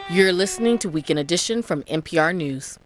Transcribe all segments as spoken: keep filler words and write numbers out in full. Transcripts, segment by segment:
You're listening to Weekend Edition from N P R News.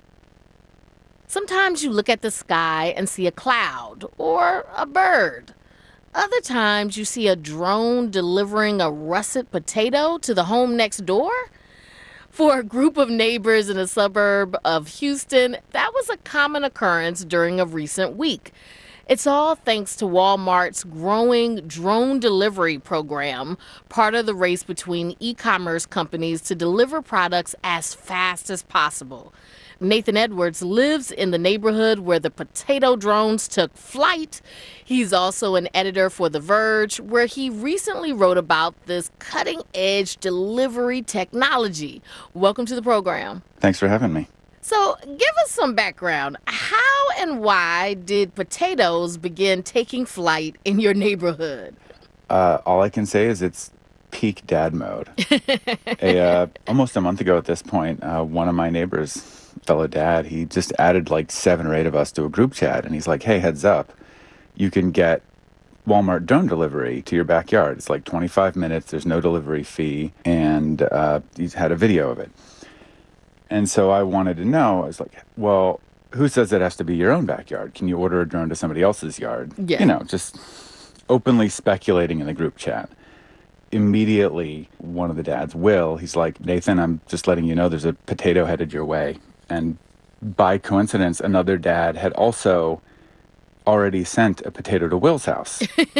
Sometimes you look at the sky and see a cloud or a bird. Other times you see a drone delivering a russet potato to the home next door. For a group of neighbors in a suburb of Houston, that was a common occurrence during a recent week. It's all thanks to Walmart's growing drone delivery program, part of the race between e-commerce companies to deliver products as fast as possible. Nathan Edwards lives in the neighborhood where the potato drones took flight. He's also an editor for The Verge, where he recently wrote about this cutting-edge delivery technology. Welcome to the program. Thanks for having me. So give us some background. How and why did potatoes begin taking flight in your neighborhood? Uh, all I can say is it's peak dad mode. a, uh, almost a month ago at this point, uh, one of my neighbors, fellow dad, he just added like seven or eight of us to a group chat. And he's like, hey, heads up, you can get Walmart drone delivery to your backyard. It's like twenty-five minutes. There's no delivery fee. And uh, he's had a video of it. And so I wanted to know, I was like, well, who says it has to be your own backyard? Can you order a drone to somebody else's yard? Yeah. You know, just openly speculating in the group chat. Immediately, one of the dads, Will, he's like, Nathan, I'm just letting you know there's a potato headed your way. And by coincidence, another dad had also already sent a potato to Will's house.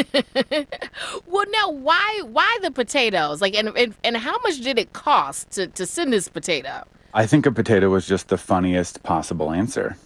Well, now, why why the potatoes? Like, and, and, and how much did it cost to, to send this potato? I think a potato was just the funniest possible answer.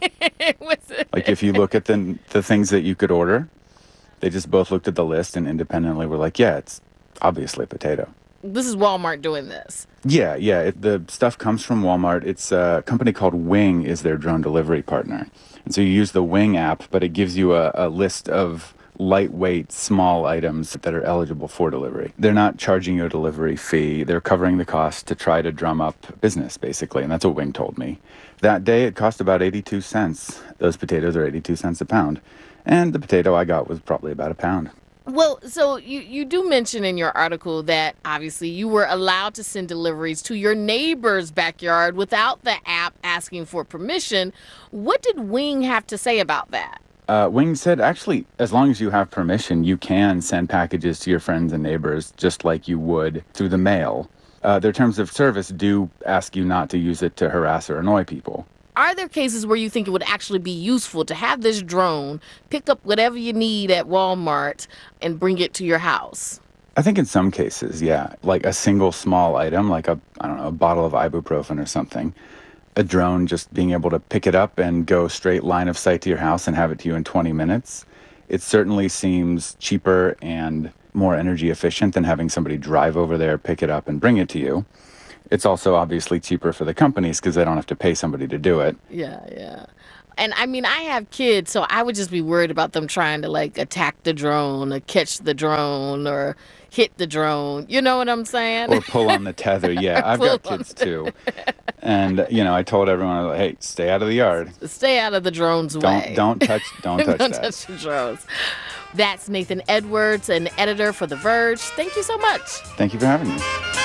Was it? Like, if you look at the the things that you could order, they just both looked at the list and independently were like, yeah, it's obviously a potato. This is Walmart doing this. Yeah, yeah. It, the stuff comes from Walmart. It's a company called Wing is their drone delivery partner. And so you use the Wing app, but it gives you a, a list of lightweight, small items that are eligible for delivery. They're not charging you a delivery fee. They're covering the cost to try to drum up business, basically. And that's what Wing told me. That day, it cost about eighty-two cents. Those potatoes are eighty-two cents a pound. And the potato I got was probably about a pound. Well, so you, you do mention in your article that obviously you were allowed to send deliveries to your neighbor's backyard without the app asking for permission. What did Wing have to say about that? Uh, Wing said, actually, as long as you have permission, you can send packages to your friends and neighbors just like you would through the mail. Uh, their terms of service do ask you not to use it to harass or annoy people. Are there cases where you think it would actually be useful to have this drone pick up whatever you need at Walmart and bring it to your house? I think in some cases, yeah. Like a single small item, like a, I don't know, a bottle of ibuprofen or something. A drone just being able to pick it up and go straight line of sight to your house and have it to you in twenty minutes. It certainly seems cheaper and more energy efficient than having somebody drive over there, pick it up, and bring it to you. It's also obviously cheaper for the companies because they don't have to pay somebody to do it. Yeah, yeah. And I mean, I have kids, so I would just be worried about them trying to like attack the drone or catch the drone or hit the drone. You know what I'm saying? Or pull on the tether. Yeah, I've got Pull on kids too. And, you know, I told everyone, I was like, hey, stay out of the yard. Stay out of the drone's way. Don't, don't touch, don't touch Don't that. touch the drones. That's Nathan Edwards, an editor for The Verge. Thank you so much. Thank you for having me.